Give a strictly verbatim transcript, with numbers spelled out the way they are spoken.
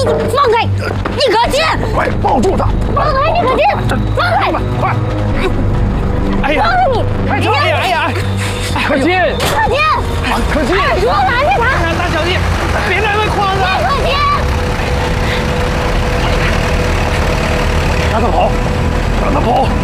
你放开！你可劲！ 快抱住他！ 放开！你可劲！放开！ 快！哎呀！ 放开你！ 哎呀！哎呀！哎呀！可劲！ 可劲！ 可劲！ 说拦着他！ 大小姐，别来回框子！ 可劲！ 让他跑，让他跑！